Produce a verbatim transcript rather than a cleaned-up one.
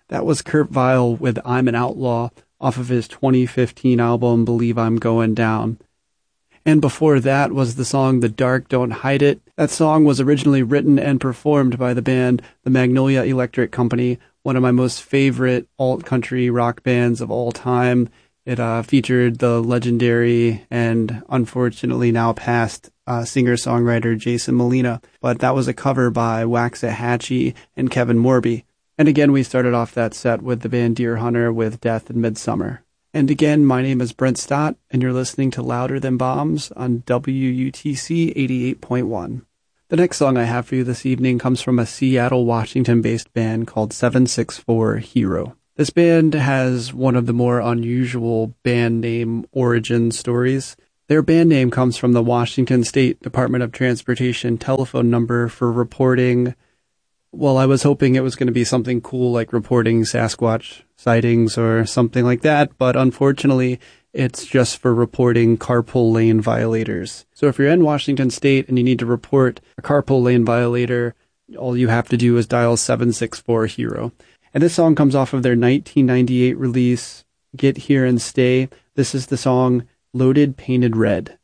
That was Kurt Vile with I'm an Outlaw off of his twenty fifteen album Believe I'm Going Down. And before that was the song The Dark Don't Hide It. That song was originally written and performed by the band The Magnolia Electric Company, one of my most favorite alt-country rock bands of all time. It uh, featured the legendary and unfortunately now passed uh, singer-songwriter Jason Molina, but that was a cover by Waxahachie and Kevin Morby. And again, we started off that set with the band Deer Hunter with Death in Midsummer. And again, my name is Brent Stott, and you're listening to Louder Than Bombs on W U T C eighty-eight point one. The next song I have for you this evening comes from a Seattle, Washington-based band called seven six four Hero. This band has one of the more unusual band name origin stories. Their band name comes from the Washington State Department of Transportation telephone number for reporting. Well, I was hoping it was going to be something cool like reporting Sasquatch sightings or something like that, but unfortunately, it's just for reporting carpool lane violators. So if you're in Washington State and you need to report a carpool lane violator, all you have to do is dial seven six four Hero. And this song comes off of their nineteen ninety-eight release, Get Here and Stay. This is the song Loaded Painted Red.